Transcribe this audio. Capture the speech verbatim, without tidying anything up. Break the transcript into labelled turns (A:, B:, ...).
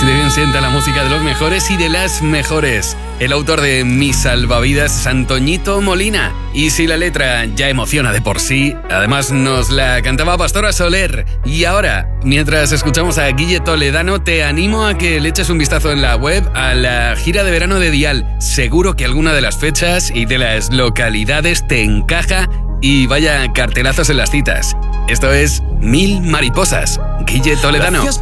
A: Así de bien sienta la música de los mejores y de las mejores. El autor de Mis Salvavidas es Antoñito Molina. Y si la letra ya emociona de por sí, además nos la cantaba Pastora Soler. Y ahora, mientras escuchamos a Guille Toledano, te animo a que le eches un vistazo en la web a la gira de verano de Dial. Seguro que alguna de las fechas y de las localidades te encaja y vaya cartelazos en las citas. Esto es Mil Mariposas, Guille Toledano.
B: Gracias